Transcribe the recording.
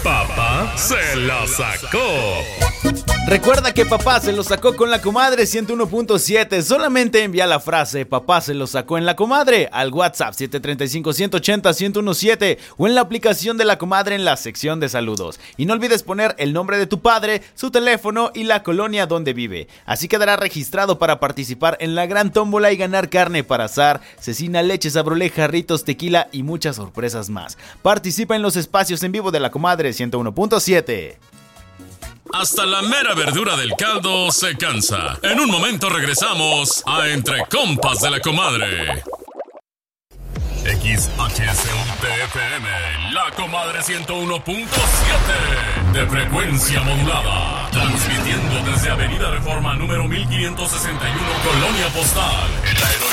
Papá se lo sacó. Recuerda que papá se lo sacó con la comadre 101.7. Solamente envía la frase papá se lo sacó en la comadre al WhatsApp 735-180-1017 o en la aplicación de la comadre en la sección de saludos. Y no olvides poner el nombre de tu padre, su teléfono y la colonia donde vive. Así quedará registrado para participar en la gran tómbola y ganar carne para asar, cecina, leche, sabroleja, jarritos, tequila y muchas sorpresas más. Participa en los espacios en vivo de la comadre 101.7. Hasta la mera verdura del caldo se cansa. En un momento regresamos a Entre Compas de la Comadre. XHSUTFM, la Comadre 101.7 de frecuencia modulada. Transmitiendo desde Avenida Reforma número 1561, Colonia Postal, en la